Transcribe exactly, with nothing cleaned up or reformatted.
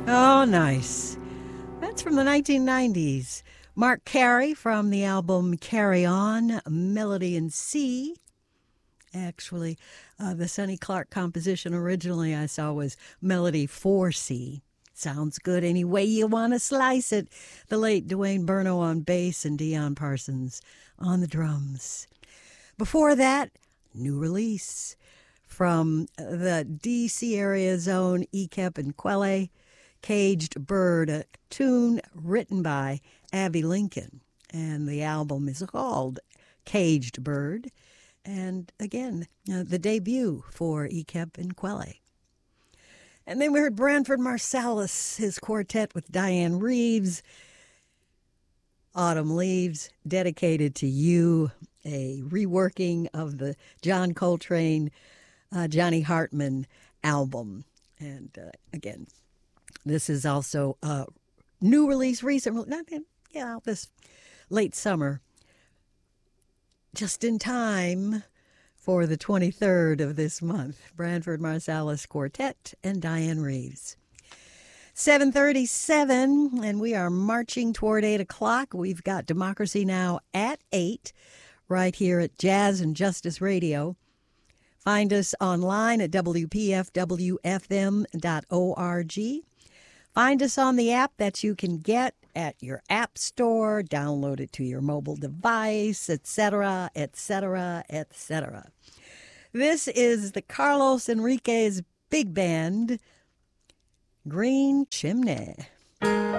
Oh, nice. That's from the nineteen nineties. Mark Carey from the album Carry On, Melody in C. Actually, uh, the Sonny Clark composition originally I saw was Melody for C. Sounds good any way you want to slice it. The late Dwayne Burno on bass and Dion Parsons on the drums. Before that, new release from the D C area's own Ikep and Quelle, Caged Bird, a tune written by Abby Lincoln. And the album is called Caged Bird. And again, uh, the debut for Ikep and Quelle. And then we heard Branford Marsalis, his quartet with Diane Reeves, Autumn Leaves, dedicated to you, a reworking of the John Coltrane, uh, Johnny Hartman album. And uh, again, this is also a new release, recent, not in, yeah, this late summer, just in time for the twenty-third of this month. Branford Marsalis Quartet and Diane Reeves. seven thirty-seven, and we are marching toward eight o'clock. We've got Democracy Now! At eight, right here at Jazz and Justice Radio. Find us online at W P F W F M dot org. Find us on the app that you can get at your app store, download it to your mobile device, et cetera, et cetera, et cetera. This is the Carlos Enriquez Big Band, Green Chimney.